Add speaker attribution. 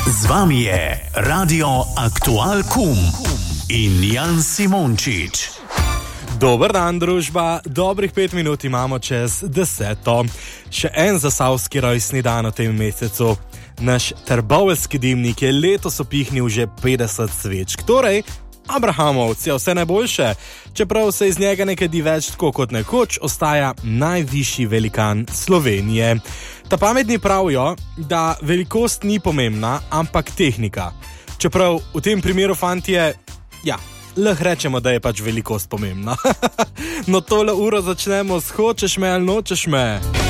Speaker 1: Z vami je Radio Aktual Kum in Jan Simončič.
Speaker 2: Dober dan, družba. Dobrih 5 minut imamo čez 10. Še en zasavski rojstni dan v tem mesecu. Naš trboveljski dimnik je letos opihnil že 50 svečk. Torej, Abrahamovc je vse najboljše, čeprav se iz njega nekaj di več tako kot nekoč, ostaja najvišji velikan Slovenije. Ta pametni pravijo, da velikost ni pomembna, ampak tehnika. Čeprav v tem primeru, fantje, lahko rečemo, da je pač velikost pomembna. No, tole uro začnemo s hočeš me ali nočeš me.